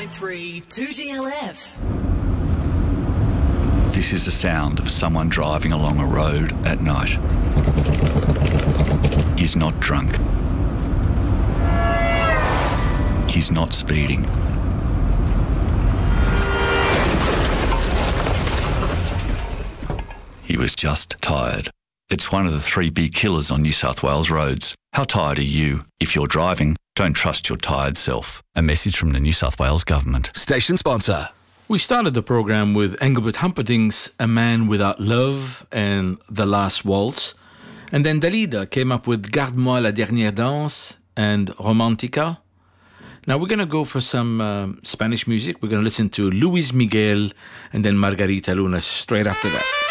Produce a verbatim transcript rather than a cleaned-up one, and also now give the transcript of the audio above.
point three two G L F. This is the sound of someone driving along a road at night. He's not drunk. He's not speeding. He was just tired. It's one of the three big killers on New South Wales roads. How tired are you? If you're driving, don't trust your tired self. A message from the New South Wales Government. Station sponsor. We started the program with Engelbert Humperdinck's A Man Without Love and The Last Waltz. And then Dalida came up with Garde-moi la dernière danse and Romantica. Now we're going to go for some um, Spanish music. We're going to listen to Luis Miguel and then Margarita Luna straight after that.